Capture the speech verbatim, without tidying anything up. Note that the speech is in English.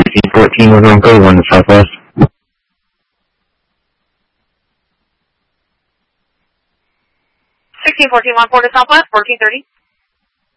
sixteen fourteen, we're going code one to Southwest. sixteen fourteen, one four to Southwest, fourteen thirty.